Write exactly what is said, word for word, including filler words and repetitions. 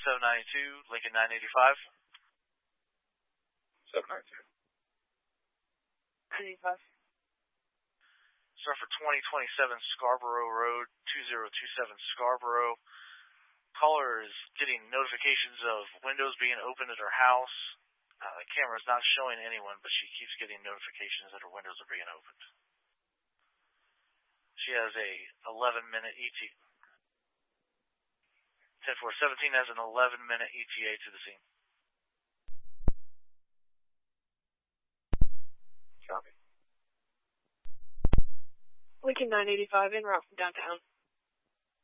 seven ninety-two, Lincoln nine eighty-five. seven ninety-two. nine eighty-five. Start for twenty twenty-seven Scarborough Road, two zero two seven Scarborough. Caller is getting notifications of windows being opened at her house. Uh, the camera is not showing anyone, but she keeps getting notifications that her windows are being opened. She has a eleven minute E T A. ten four seventeen has an eleven minute E T A to the scene. Copy. Lincoln nine eighty-five, en route from downtown.